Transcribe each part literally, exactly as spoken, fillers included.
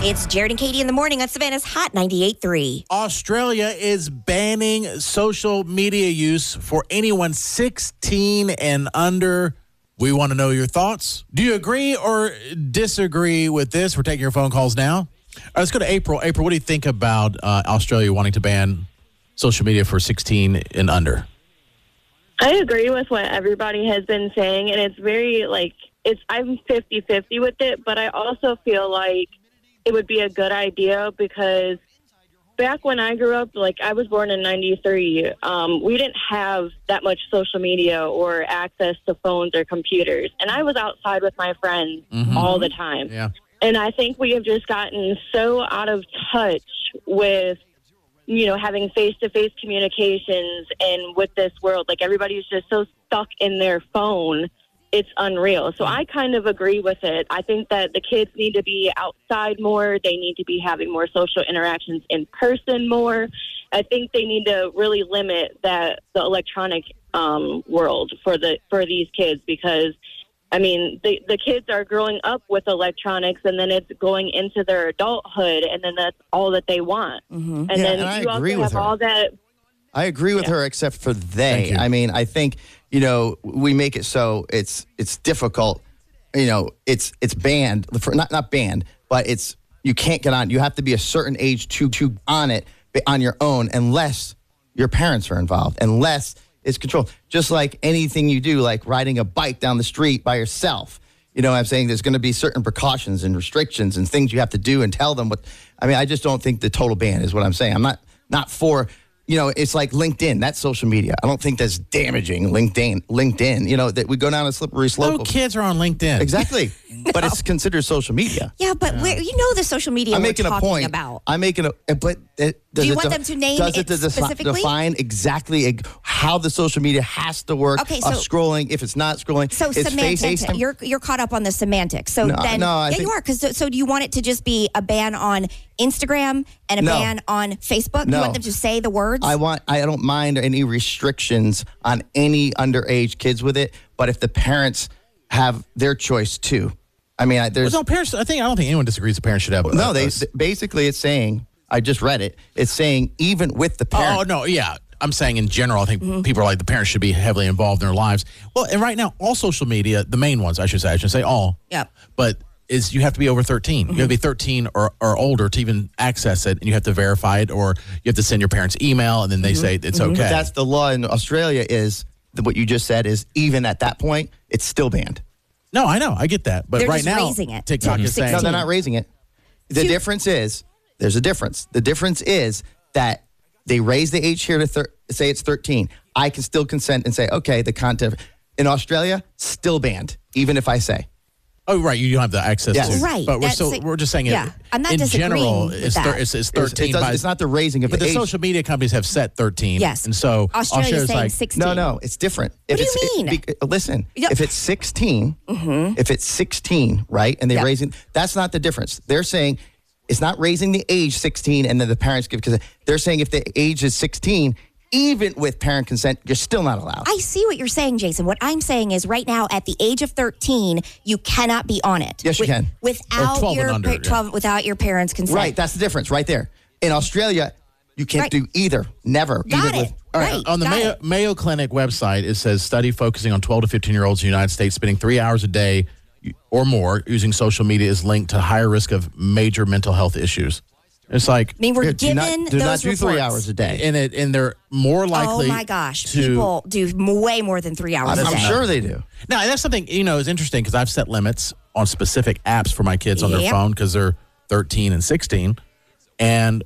It's Jared and Katie in the morning on Savannah's Hot ninety-eight point three. Australia is banning social media use for anyone sixteen and under. We want to know your thoughts. Do you agree or disagree with this? We're taking your phone calls now. All right, let's go to April. April, what do you think about uh, Australia wanting to ban social media for sixteen and under? I agree with what everybody has been saying, and it's very, like, it's I'm fifty-fifty with it, but I also feel like it would be a good idea because back when I grew up, like, I was born in ninety-three, um, we didn't have that much social media or access to phones or computers, and I was outside with my friends Mm-hmm. all the time. Yeah. And I think we have just gotten so out of touch with, you know, having face-to-face communications and with this world. Like, everybody's just so stuck in their phone. It's unreal. So I kind of agree with it. I think that the kids need to be outside more. They need to be having more social interactions in person more. I think they need to really limit that the electronic um, world for the for these kids because, I mean, the, the kids are growing up with electronics, and then it's going into their adulthood, and then that's all that they want. Mm-hmm. And Yeah, then and I you agree also with have her. all that. I agree with Yeah. her, except for Thank they. you. I mean, I think, you know, we make it so it's it's difficult. You know, it's it's banned, for, not not banned, but it's you can't get on. You have to be a certain age to to on it on your own, unless your parents are involved, unless it's controlled. Just like anything you do, like riding a bike down the street by yourself. You know what I'm saying? There's going to be certain precautions and restrictions and things you have to do and tell them what. I mean, I just don't think the total ban is what I'm saying. I'm not not for. You know, it's like LinkedIn. That's social media. I don't think that's damaging. LinkedIn, LinkedIn. You know, that we go down a slippery slope. No kids are on LinkedIn. Exactly, but it's considered social media. Yeah, but where, you know the social media I'm we're making a talking point. about. I'm making a. But it, does you it want de- them to name does it it de- specifically? define exactly eg- how the social media has to work? Okay, of so- scrolling. If it's not scrolling, So it's semantics, face- you're you're caught up on the semantics. So No, then, no, I yeah, think- you are. Because so, so do you want it to just be a ban on Instagram and a No. ban on Facebook? No. You want them to say the words? I want. I don't mind any restrictions on any underage kids with it, but if the parents have their choice too. I mean, I, there's Well, no, parents, I think I don't think anyone disagrees the parents should have. no. uh, They uh, basically it's saying. I just read it. It's saying even with the Oh, parent. no, yeah. I'm saying in general, I think Mm-hmm. people are like the parents should be heavily involved in their lives. Well, and right now, all social media, the main ones, I should say, I should say all. Yep. But is you have to be over thirteen. Mm-hmm. You have to be thirteen or, or older to even access it, and you have to verify it, or you have to send your parents email, and then they Mm-hmm. say it's okay. But that's the law in Australia. Is that what you just said? Is even at that point, it's still banned. no, I know, I get that, but They're right just now, raising it TikTok to is saying No, sixteen. they're not raising it. The You- difference is there's a difference. The difference is that they raise the age here to thir- say it's thirteen. I can still consent and say, okay, the content in Australia still banned, even if I say. Oh, right. You don't have the access Yes. to Right, But we're that's still like- we're just saying yeah. it. I'm not in disagreeing general, with it's, that. it's, it's It's, thirteen. it does- by, it's not the raising of but the, the age. social media companies have set thirteen. Yes. And so Australia's Australia's saying like, sixteen. No, no, it's different. What if do you it's, mean? It, be- listen, Yep. if it's sixteen, if it's sixteen, right, and they're Yep. raising, that's not the difference. They're saying it's not raising the age sixteen and then the parents give, because they're saying if the age is sixteen, even with parent consent, you're still not allowed. I see what you're saying, Jason. What I'm saying is right now at the age of thirteen, you cannot be on it. Yes, you With- can. Without Or twelve your and under, pa- yeah. twelve without your parents' consent. Right, that's the difference right there. In Australia, you can't Right. do either. Never. Got even it. with All right, Right, on the got Mayo, it. Mayo Clinic website, it says study focusing on twelve to fifteen year olds in the United States spending three hours a day or more using social media is linked to higher risk of major mental health issues. It's like, I mean, we're Here, do given not, do those not do reports. three hours a day. and it and they're more Oh likely. my gosh, to, people do m- way more than three hours I'm, a I'm day. sure they do. Now that's something you know is interesting because I've set limits on specific apps for my kids on their Yep. phone because they're thirteen and sixteen, and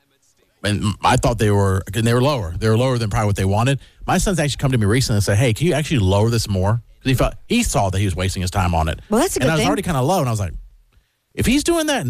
and I thought they were and they were lower. They were lower than probably what they wanted. My son's actually come to me recently and said, "Hey, can you actually lower this more?" Because he felt he saw that he was wasting his time on it. Well, that's a and good I was thing. already kind of low, and I was like, if he's doing that.